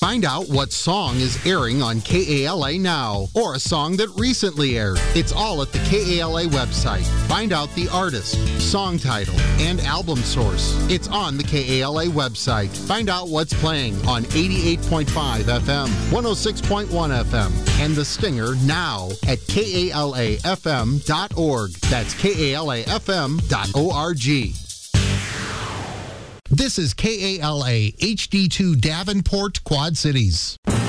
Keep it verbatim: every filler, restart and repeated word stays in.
Find out what song is airing on K A L A now, or a song that recently aired. It's all at the K A L A website. Find out the artist, song title, and album source. It's on the K A L A website. Find out what's playing on eighty-eight point five F M, one oh six point one F M, and The Stinger now at K A L A F M dot org. That's K A L A F M dot org. This is K A L A H D two Davenport, Quad Cities.